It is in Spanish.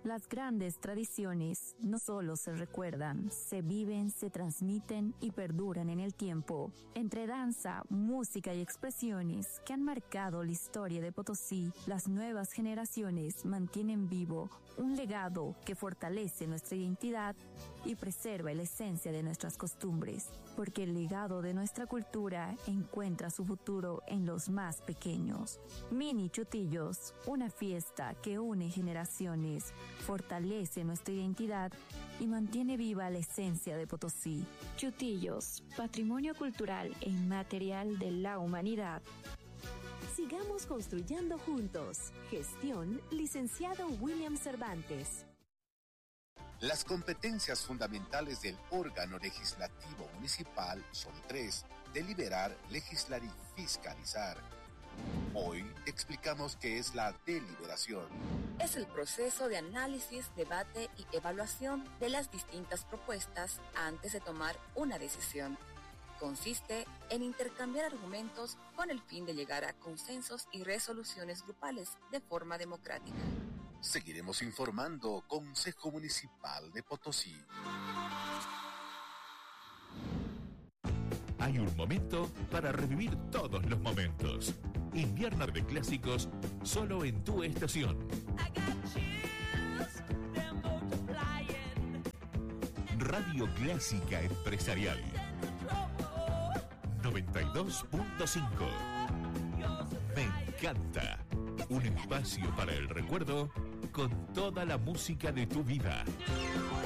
Las grandes tradiciones no solo se recuerdan, se viven, se transmiten y perduran en el tiempo. Entre danza, música y expresiones que han marcado la historia de Potosí, las nuevas generaciones mantienen vivo un legado que fortalece nuestra identidad y preserva la esencia de nuestras costumbres, porque el legado de nuestra cultura encuentra su futuro en los más pequeños. Mini Chutillos, una fiesta que une generaciones, fortalece nuestra identidad y mantiene viva la esencia de Potosí. Chutillos, patrimonio cultural e inmaterial de la humanidad. Sigamos construyendo juntos. Gestión, licenciado William Cervantes. Las competencias fundamentales del órgano legislativo municipal son 3: deliberar, legislar y fiscalizar. Hoy explicamos qué es la deliberación. Es el proceso de análisis, debate y evaluación de las distintas propuestas antes de tomar una decisión. Consiste en intercambiar argumentos con el fin de llegar a consensos y resoluciones grupales de forma democrática. Seguiremos informando. Consejo Municipal de Potosí. Hay un momento para revivir todos los momentos. Invierno de clásicos, solo en tu estación. Radio Clásica Empresarial 92.5. Me encanta. Un espacio para el recuerdo con toda la música de tu vida.